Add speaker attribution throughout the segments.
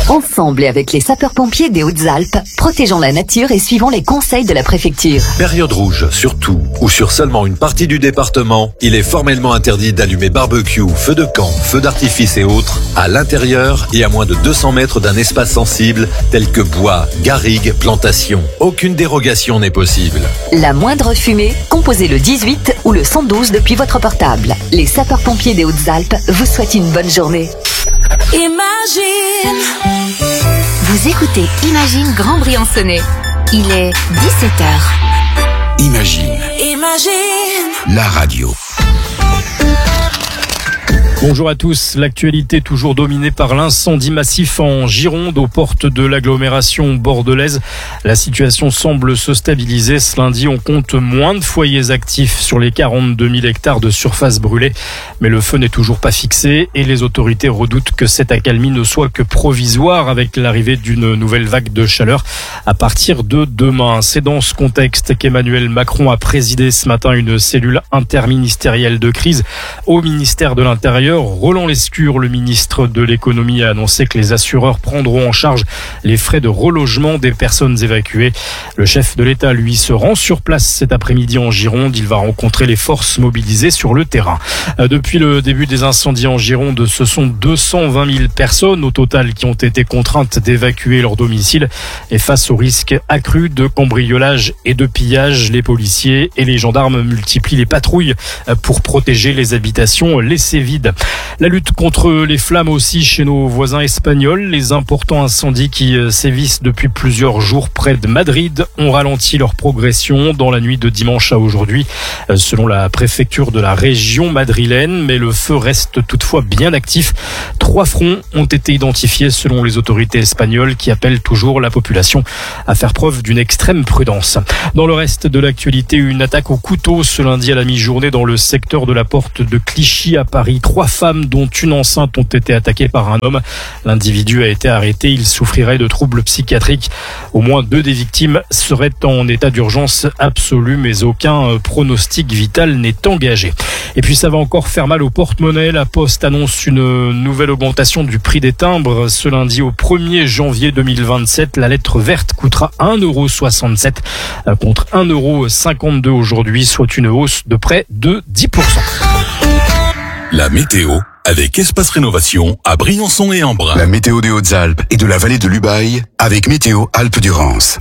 Speaker 1: Ensemble et avec les sapeurs-pompiers des Hautes-Alpes, protégeons la nature et suivons les conseils de la préfecture.
Speaker 2: Période rouge, sur tout ou sur seulement une partie du département, il est formellement interdit d'allumer barbecue, feux de camp, feux d'artifice et autres à l'intérieur et à moins de 200 mètres d'un espace sensible tel que bois, garrigues, plantations. Aucune dérogation n'est possible.
Speaker 1: La moindre fumée, composez le 18 ou le 112 depuis votre portable. Les sapeurs-pompiers des Hautes-Alpes vous souhaitent une bonne journée.
Speaker 3: Imagine.
Speaker 4: Vous écoutez Imagine Grand Briançonnais. Il est 17h.
Speaker 5: Imagine. La radio.
Speaker 6: Bonjour à tous. L'actualité toujours dominée par l'incendie massif en Gironde aux portes de l'agglomération bordelaise. La situation semble se stabiliser. Ce lundi, on compte moins de foyers actifs sur les 42 000 hectares de surface brûlée. Mais le feu n'est toujours pas fixé et les autorités redoutent que cette accalmie ne soit que provisoire avec l'arrivée d'une nouvelle vague de chaleur à partir de demain. C'est dans ce contexte qu'Emmanuel Macron a présidé ce matin une cellule interministérielle de crise au ministère de l'Intérieur. Roland Lescure, le ministre de l'économie, a annoncé que les assureurs prendront en charge les frais de relogement des personnes évacuées. Le chef de l'État, lui, se rend sur place cet après-midi en Gironde. Il va rencontrer les forces mobilisées sur le terrain. Depuis le début des incendies en Gironde, ce sont 220 000 personnes au total qui ont été contraintes d'évacuer leur domicile. Et face au risque accru de cambriolage et de pillage, les policiers et les gendarmes multiplient les patrouilles pour protéger les habitations laissées vides. La lutte contre les flammes aussi chez nos voisins espagnols. Les importants incendies qui sévissent depuis plusieurs jours près de Madrid ont ralenti leur progression dans la nuit de dimanche à aujourd'hui, selon la préfecture de la région madrilène. Mais le feu reste toutefois bien actif. 3 fronts ont été identifiés selon les autorités espagnoles qui appellent toujours la population à faire preuve d'une extrême prudence. Dans le reste de l'actualité, une attaque au couteau ce lundi à la mi-journée dans le secteur de la porte de Clichy à Paris. 3 femmes, dont une enceinte, ont été attaquées par un homme. L'individu a été arrêté. Il souffrirait de troubles psychiatriques. Au moins 2 des victimes seraient en état d'urgence absolue, mais aucun pronostic vital n'est engagé. Et puis ça va encore faire mal au porte-monnaie. La Poste annonce une nouvelle augmentation du prix des timbres. Ce lundi au 1er janvier 2027, la lettre verte coûtera 1,67 € contre 1,52 € aujourd'hui, soit une hausse de près de 10%.
Speaker 5: La météo avec Espace Rénovation à Briançon et Embrun.
Speaker 7: La météo des Hautes-Alpes et de la vallée de l'Ubaye avec Météo Alpes-Durance.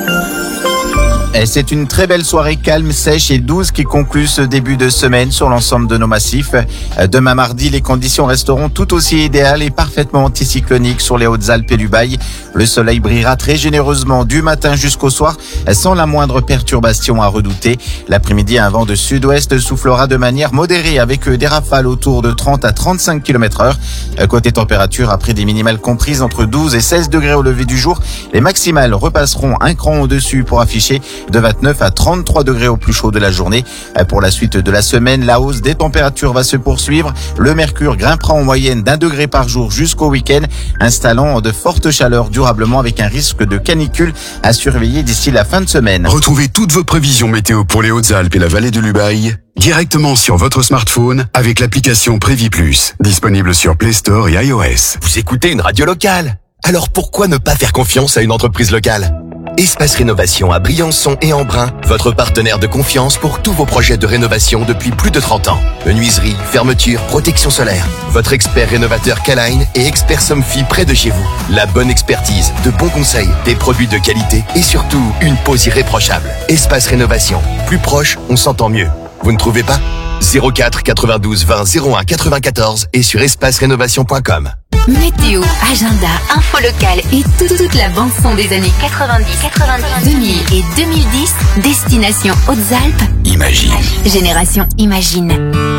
Speaker 8: Et c'est une très belle soirée calme, sèche et douce qui conclut ce début de semaine sur l'ensemble de nos massifs. Demain mardi, les conditions resteront tout aussi idéales et parfaitement anticycloniques sur les Hautes-Alpes et l'Ubaye. Le soleil brillera très généreusement du matin jusqu'au soir sans la moindre perturbation à redouter. L'après-midi, un vent de sud-ouest soufflera de manière modérée avec des rafales autour de 30 à 35 km/h. Côté température, après des minimales comprises entre 12 et 16 degrés au lever du jour, les maximales repasseront un cran au-dessus pour afficher de 29 à 33 degrés au plus chaud de la journée. Pour la suite de la semaine, la hausse des températures va se poursuivre. Le mercure grimpera en moyenne d'1 degré par jour jusqu'au week-end, installant de fortes chaleurs durablement avec un risque de canicule à surveiller d'ici la fin de semaine.
Speaker 7: Retrouvez toutes vos prévisions météo pour les Hautes-Alpes et la vallée de l'Ubaye directement sur votre smartphone avec l'application Prévis Plus, disponible sur Play Store et iOS.
Speaker 9: Vous écoutez une radio locale, alors pourquoi ne pas faire confiance à une entreprise locale ? Espace Rénovation à Briançon et Embrun, votre partenaire de confiance pour tous vos projets de rénovation depuis plus de 30 ans. Menuiserie, fermeture, protection solaire. Votre expert rénovateur K-Line et expert Somfy près de chez vous. La bonne expertise, de bons conseils, des produits de qualité et surtout une pose irréprochable. Espace Rénovation. Plus proche, on s'entend mieux. Vous ne trouvez pas ? 04 92 20 01 94 et sur espacerénovation.com.
Speaker 4: Météo, agenda, info locale et toute la bande-son des années 90, 2000 et 2010. Destination Hautes-Alpes.
Speaker 5: Imagine.
Speaker 4: Génération Imagine.